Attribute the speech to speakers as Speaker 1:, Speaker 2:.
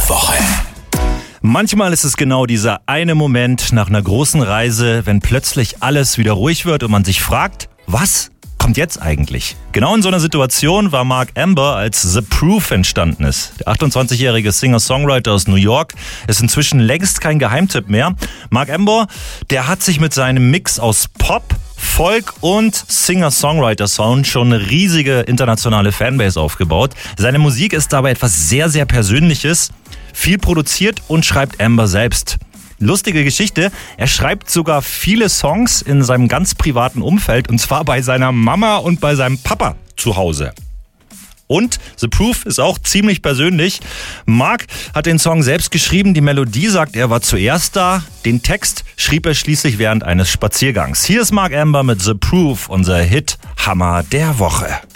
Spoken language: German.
Speaker 1: Woche.
Speaker 2: Manchmal ist es genau dieser eine Moment nach einer großen Reise, wenn plötzlich alles wieder ruhig wird und man sich fragt, was kommt jetzt eigentlich? Genau in so einer Situation war Mark Amber, als The Proof entstanden ist. Der 28-jährige Singer-Songwriter aus New York ist inzwischen längst kein Geheimtipp mehr. Mark Amber, der hat sich mit seinem Mix aus Pop, Folk und Singer-Songwriter-Sound schon eine riesige internationale Fanbase aufgebaut. Seine Musik ist dabei etwas sehr, sehr Persönliches. Viel produziert und schreibt Amber selbst. Lustige Geschichte, er schreibt sogar viele Songs in seinem ganz privaten Umfeld, und zwar bei seiner Mama und bei seinem Papa zu Hause. Und The Proof ist auch ziemlich persönlich. Mark hat den Song selbst geschrieben, die Melodie, sagt er, war zuerst da. Den Text schrieb er schließlich während eines Spaziergangs. Hier ist Mark Amber mit The Proof, unser Hit-Hammer der Woche.